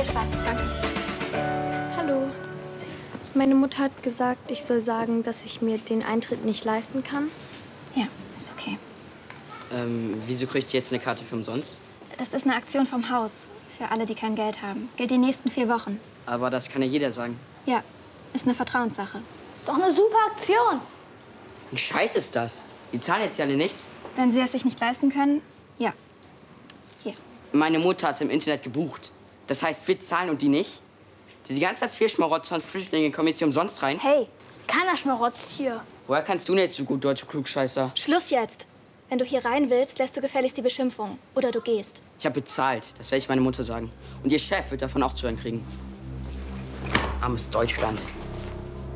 Viel Spaß. Danke. Hallo. Meine Mutter hat gesagt, ich soll sagen, dass ich mir den Eintritt nicht leisten kann. Ja, ist okay. Wieso kriegt ihr jetzt eine Karte für umsonst? Das ist eine Aktion vom Haus. Für alle, die kein Geld haben. Gilt die nächsten 4 Wochen. Aber das kann ja jeder sagen. Ja, ist eine Vertrauenssache. Ist doch eine super Aktion. Ein Scheiß ist das. Die zahlen jetzt ja alle nichts. Wenn Sie es sich nicht leisten können, ja. Hier. Meine Mutter hat es im Internet gebucht. Das heißt, wir zahlen und die nicht. Diese ganzen Hartz-IV-Schmarotzer und Flüchtlinge kommen jetzt hier umsonst rein. Hey, keiner schmarotzt hier. Woher kannst du denn jetzt so gut deutsche Klugscheißer? Schluss jetzt. Wenn du hier rein willst, lässt du gefälligst die Beschimpfung. Oder du gehst. Ich habe bezahlt. Das werde ich meiner Mutter sagen. Und ihr Chef wird davon auch zu hören kriegen. Armes Deutschland.